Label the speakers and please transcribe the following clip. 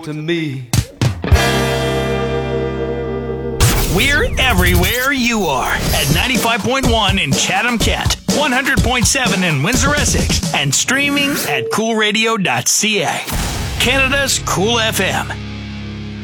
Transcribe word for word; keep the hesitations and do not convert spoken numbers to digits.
Speaker 1: to me.
Speaker 2: We're everywhere you are at ninety-five point one in Chatham-Kent, one hundred point seven in Windsor-Essex, and streaming at cool radio dot c a. Canada's Cool F M.